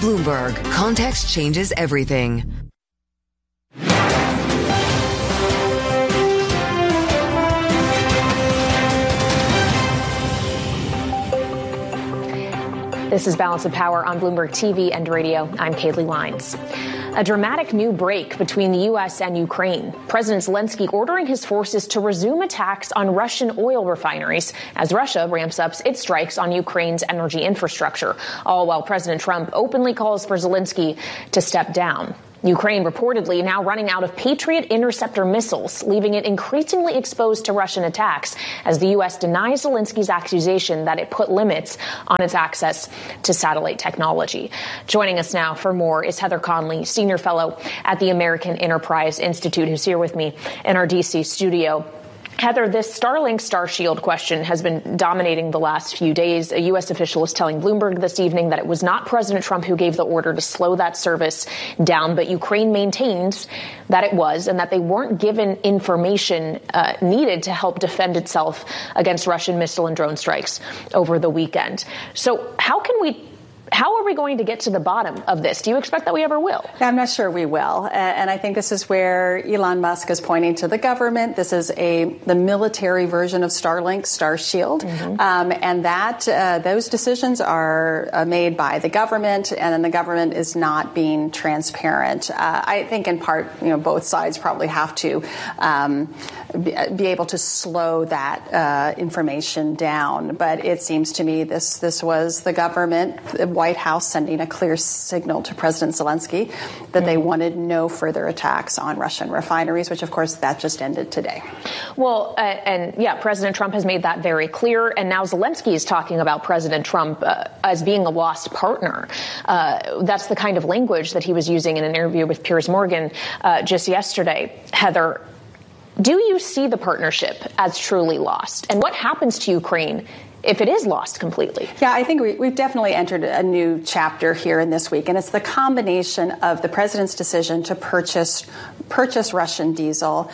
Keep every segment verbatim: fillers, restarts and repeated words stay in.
Bloomberg. Context changes everything. This is Balance of Power on Bloomberg T V and radio. I'm Kaylee Wines. A dramatic new break between the U S and Ukraine. President Zelensky ordering his forces to resume attacks on Russian oil refineries as Russia ramps up its strikes on Ukraine's energy infrastructure, all while President Trump openly calls for Zelensky to step down. Ukraine reportedly now running out of Patriot interceptor missiles, leaving it increasingly exposed to Russian attacks as the U S denies Zelensky's accusation that it put limits on its access to satellite technology. Joining us now for more is Heather Conley, senior fellow at the American Enterprise Institute, who's here with me in our D C studio. Heather, this Starlink Starshield question has been dominating the last few days. A U S official is telling Bloomberg this evening that it was not President Trump who gave the order to slow that service down, but Ukraine maintains that it was and that they weren't given information uh, needed to help defend itself against Russian missile and drone strikes over the weekend. So how can we How are we going to get to the bottom of this? Do you expect that we ever will? I'm not sure we will. And I think this is where Elon Musk is pointing to the government. This is a the military version of Starlink, Starshield. Mm-hmm. Um, and that uh, those decisions are uh, made by the government, and then the government is not being transparent. Uh, I think in part, you know, both sides probably have to um, be, be able to slow that uh, information down. But it seems to me this this was the government, the White House sending a clear signal to President Zelensky that mm-hmm. they wanted no further attacks on Russian refineries, which, of course, that just ended today. Well, uh, and yeah, President Trump has made that very clear. And now Zelensky is talking about President Trump uh, as being a lost partner. Uh, that's the kind of language that he was using in an interview with Piers Morgan uh, just yesterday. Heather, do you see the partnership as truly lost? And what happens to Ukraine if it is lost completely? Yeah, I think we, we've definitely entered a new chapter here in this week, and it's the combination of the president's decision to purchase purchase Russian diesel,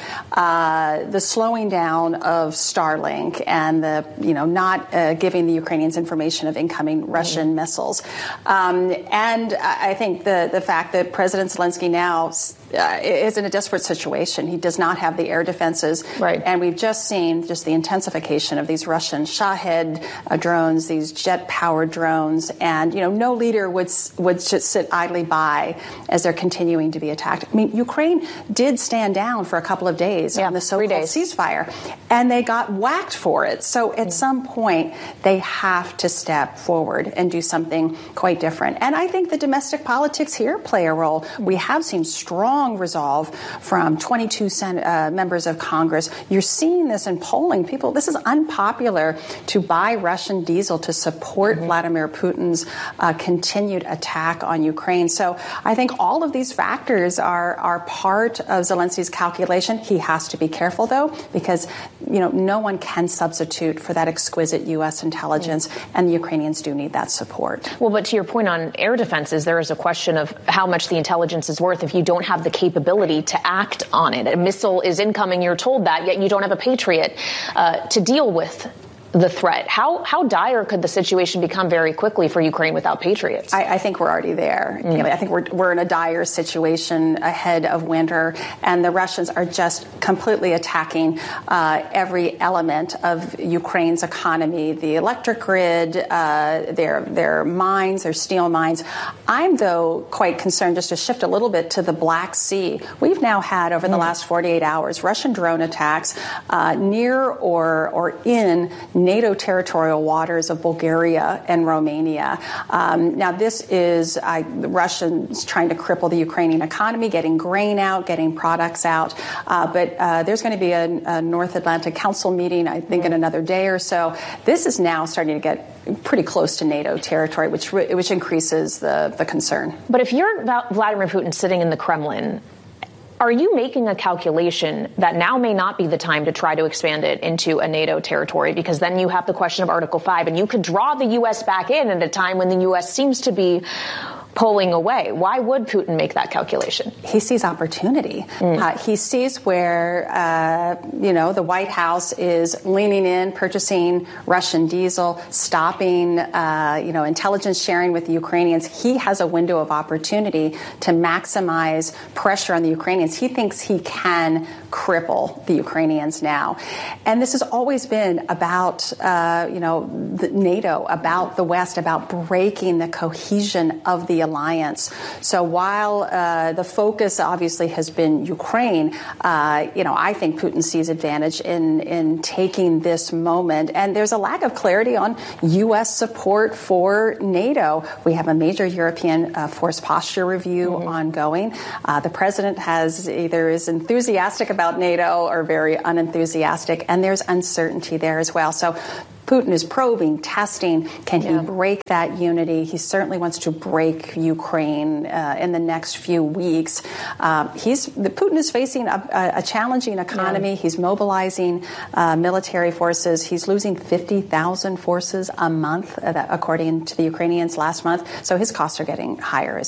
uh, the slowing down of Starlink, and the you know not uh, giving the Ukrainians information of incoming Russian mm-hmm. missiles, um, and I think the the fact that President Zelensky now uh, is in a desperate situation. He does not have the air defenses, right. And we've just seen just the intensification of these Russian Shahed Uh, drones, these jet-powered drones, and you know, no leader would would just sit idly by as they're continuing to be attacked. I mean, Ukraine did stand down for a couple of days yeah, on the so-called ceasefire, and they got whacked for it. So at mm. some point, they have to step forward and do something quite different. And I think the domestic politics here play a role. Mm. We have seen strong resolve from twenty-two Sen- uh, members of Congress. You're seeing this in polling. People, this is unpopular to buy Russian diesel to support mm-hmm. Vladimir Putin's uh, continued attack on Ukraine. So I think all of these factors are are part of Zelensky's calculation. He has to be careful, though, because you know no one can substitute for that exquisite U S intelligence, mm-hmm. and the Ukrainians do need that support. Well, but to your point on air defenses, there is a question of how much the intelligence is worth if you don't have the capability to act on it. A missile is incoming, you're told that, yet you don't have a Patriot uh, to deal with the threat. How how dire could the situation become very quickly for Ukraine without Patriots? I, I think we're already there. Mm. I think we're we're in a dire situation ahead of winter, and the Russians are just completely attacking uh, every element of Ukraine's economy, the electric grid, uh, their their mines, their steel mines. I'm, though, quite concerned, just to shift a little bit to the Black Sea. We've now had, over the mm. last forty-eight hours, Russian drone attacks uh, near or or in NATO territorial waters of Bulgaria and Romania. Um, now, this is uh, the Russians trying to cripple the Ukrainian economy, getting grain out, getting products out. Uh, but uh, there's going to be a, a North Atlantic Council meeting, I think, in another day or so. This is now starting to get pretty close to NATO territory, which which increases the, the concern. But if you're Vladimir Putin sitting in the Kremlin, are you making a calculation that now may not be the time to try to expand it into a NATO territory? Because then you have the question of Article five, and you could draw the U S back in at a time when the U S seems to be pulling away. Why would Putin make that calculation? He sees opportunity. Mm. Uh, he sees where, uh, you know, the White House is leaning in, purchasing Russian diesel, stopping, uh, you know, intelligence sharing with the Ukrainians. He has a window of opportunity to maximize pressure on the Ukrainians. He thinks he can cripple the Ukrainians now. And this has always been about, uh, you know, the NATO, about the West, about breaking the cohesion of the alliance. So while uh, the focus obviously has been Ukraine, uh, you know, I think Putin sees advantage in, in taking this moment. And there's a lack of clarity on U S support for NATO. We have a major European uh, force posture review mm-hmm. ongoing. Uh, the president has either is enthusiastic about NATO or very unenthusiastic, and there's uncertainty there as well. So Putin is probing, testing. Can yeah. he break that unity? He certainly wants to break Ukraine uh, in the next few weeks. Uh, he's the, Putin is facing a, a challenging economy. Yeah. He's mobilizing uh, military forces. He's losing fifty thousand forces a month, uh, according to the Ukrainians last month. So his costs are getting higher as